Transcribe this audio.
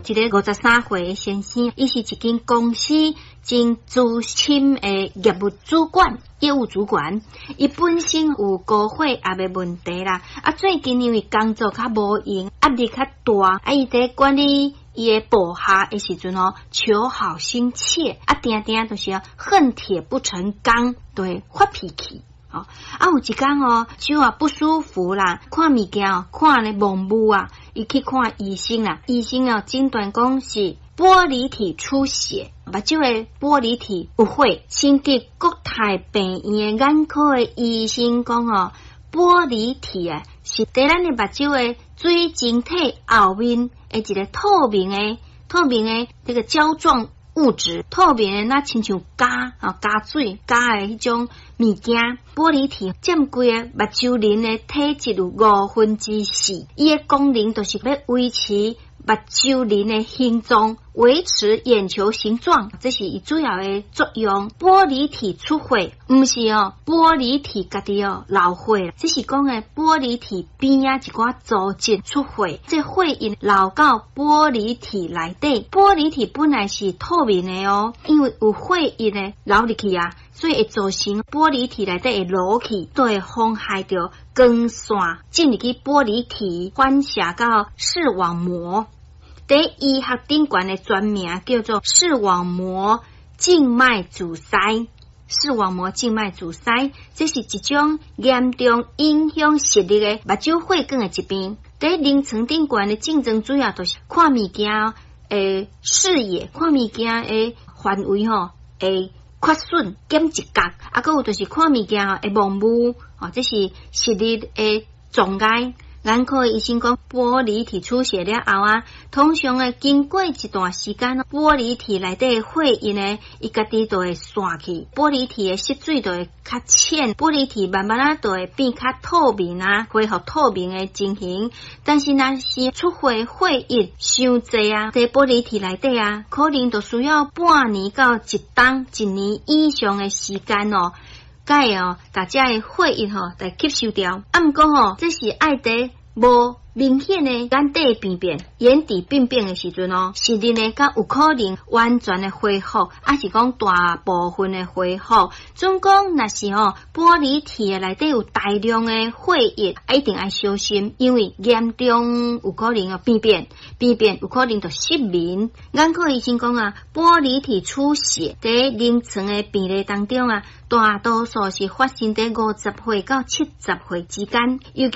一个53岁的先生，伊是一间公司真资深的业务主管。伊本身有高血压的问题啦，最近因为工作较无闲，压力较大，伊在管理伊的部下的时阵求好心切，定定都是恨铁不成钢，都会发脾气。有一天手不舒服啦，看物件看咧蒙雾啊，伊去看医生啦，医生诊断讲是玻璃体出血，目睭的玻璃体有血。新竹国泰病院的眼科的医生讲玻璃体是在咱的目睭的水晶体后面的一个透明的这个胶状物质，透明的那亲像加水加的迄种物件。玻璃体占规个目睭人的体积有4%，伊的功能就是要维持目睭人的形状，维持眼球形状，这是伊主要的作用。玻璃体出血，不是玻璃体家己流血，这是讲的玻璃体边一寡组织出血，这血液流到玻璃体内底。玻璃体本来是透明的因为有血液呢流入去所以会造成玻璃体内底会漏气，都会妨害到光线进入去玻璃体，反射到视网膜。在医学顶悬的专名叫做视网膜静脉阻塞。视网膜静脉阻塞，这是一种严重影响视力的目睭血管的疾病。在临床顶悬的症状主要都是看物件的视野，看物件的范围会缺损减一角，还有就是看物件会蒙雾，这是视力的障碍。眼科医生讲，玻璃体出血了后通常经过一段时间，玻璃体内底血液呢，伊家己就会散去，玻璃体的色水就会较浅，玻璃体慢慢就会变较透明恢复透明的情形。但是若是出血血液伤济在玻璃体内底可能就需要半年到1年以上的时间才会大家的血液来吸收掉。不过这是爱在无明显的眼底病变、眼底病变的时阵视力呢，才有可能完全的恢复，还是讲大部分的恢复。总讲若是玻璃体的内底有大量的血液，一定要小心，因为严重有可能病变有可能就失明。眼科医生讲玻璃体出血在临床的病例当中大多数是发生在50岁到70岁之间，尤其